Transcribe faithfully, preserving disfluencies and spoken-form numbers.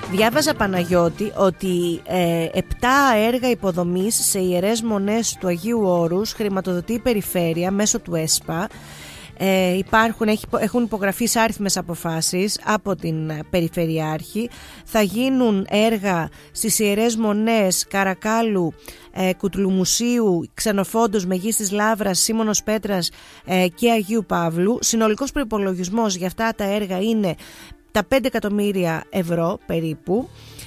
Διάβαζα, Παναγιώτη, ότι ε, επτά έργα υποδομής σε ιερές μονές του Αγίου Όρους χρηματοδοτεί η Περιφέρεια μέσω του ΕΣΠΑ. Ε, υπάρχουν, έχουν υπογραφεί σε άριθμες αποφάσεις από την Περιφερειάρχη. Θα γίνουν έργα στις ιερές μονές Καρακάλου, ε, Κουτλουμουσίου, Ξενοφόντος, Μεγίστης Λαύρας, Σίμωνος Πέτρας ε, και Αγίου Παύλου. Συνολικός προϋπολογισμός για αυτά τα έργα είναι τα πέντε εκατομμύρια ευρώ περίπου.